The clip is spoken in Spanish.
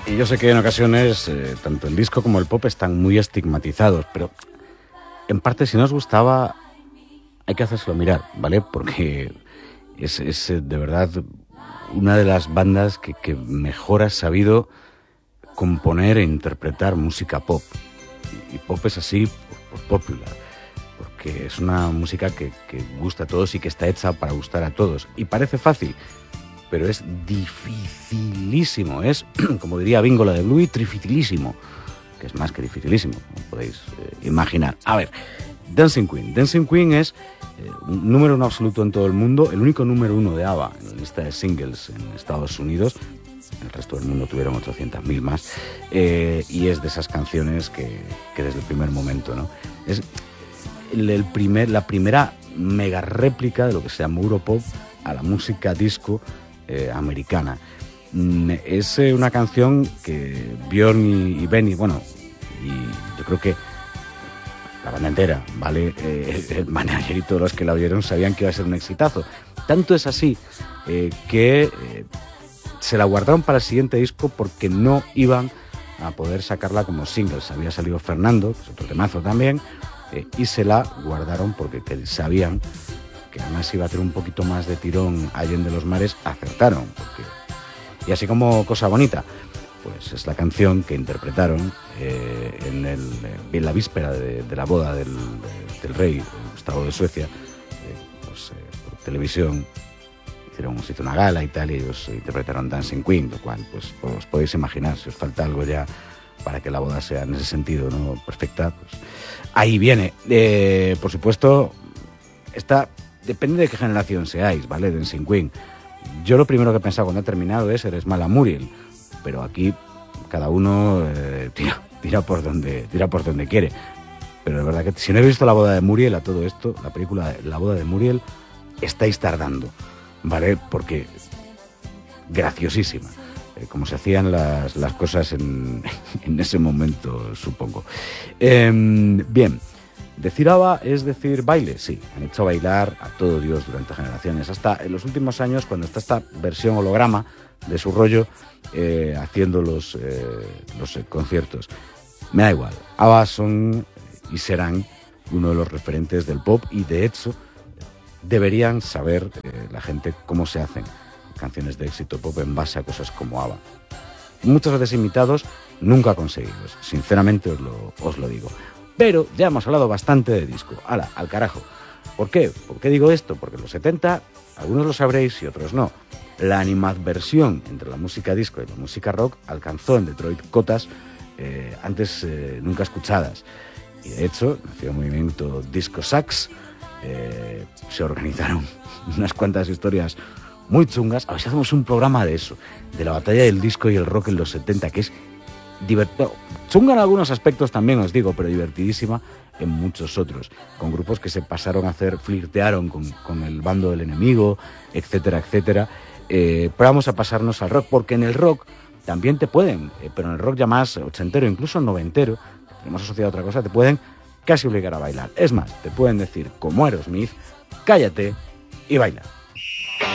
Y yo sé que en ocasiones tanto el disco como el pop están muy estigmatizados, pero en parte si no os gustaba hay que hacérselo mirar, ¿vale? Porque es de verdad una de las bandas que mejor ha sabido componer e interpretar música pop. Y pop es así por popular, porque es una música que gusta a todos y que está hecha para gustar a todos. Y parece fácil, pero es dificilísimo, es, como diría Bingo la de Bluey, trificilísimo, que es más que dificilísimo, como podéis imaginar. A ver, Dancing Queen. Dancing Queen es un número uno absoluto en todo el mundo, el único número uno de ABBA en la lista de singles en Estados Unidos. En el resto del mundo tuvieron 800.000 más, y es de esas canciones que desde el primer momento, ¿no? Es la primera mega réplica de lo que se llama Europop a la música disco americana. Es una canción que Björn y Benny, bueno, y yo creo que la banda entera, ¿vale? El manager y todos los que la oyeron sabían que iba a ser un exitazo. Tanto es así que se la guardaron para el siguiente disco porque no iban a poder sacarla como singles. Había salido Fernando, que es otro temazo también, y se la guardaron porque sabían que además iba a tener un poquito más de tirón Allende los Mares. Acertaron, y así como cosa bonita, pues es la canción que interpretaron en la víspera de la boda del rey Gustavo de Suecia, por televisión. Se hizo una gala y tal, y ellos interpretaron Dancing Queen, lo cual pues os podéis imaginar, si os falta algo ya para que la boda sea en ese sentido, ¿no?, perfecta, pues ahí viene. Por supuesto, esta depende de qué generación seáis, ¿vale? Dancing Queen. Yo lo primero que he pensado cuando he terminado es Eres mala Muriel, pero aquí cada uno tira por donde quiere. Pero de verdad que si no habéis visto La boda de Muriel, a todo esto, la película La boda de Muriel, estáis tardando, ¿vale? Porque graciosísima, como se hacían las cosas en ese momento, supongo. Bien, decir ABBA es decir baile, sí, han hecho bailar a todo Dios durante generaciones, hasta en los últimos años, cuando está esta versión holograma de su rollo haciendo los conciertos. Me da igual, ABBA son y serán uno de los referentes del pop, y de hecho deberían saber la gente cómo se hacen canciones de éxito pop en base a cosas como ABBA. Muchas veces imitados, nunca conseguidos, sinceramente os lo digo. Pero ya hemos hablado bastante de disco. ¡Hala, al carajo! ¿Por qué? ¿Por qué digo esto? Porque en los 70, algunos lo sabréis y otros no, la animadversión entre la música disco y la música rock alcanzó en Detroit cotas antes nunca escuchadas. Y de hecho, nació el movimiento Disco Sax. Se organizaron unas cuantas historias muy chungas. A ver si hacemos un programa de eso, de la batalla del disco y el rock en los 70, que es divertido, chunga en algunos aspectos también, os digo, pero divertidísima en muchos otros, con grupos que se pasaron a flirtearon con el bando del enemigo, etcétera, etcétera. Pero vamos a pasarnos al rock, porque en el rock también te pueden, pero en el rock ya más ochentero, incluso noventero, tenemos asociado a otra cosa, te pueden casi obligar a bailar. Es más, te pueden decir, como Aerosmith, cállate y baila.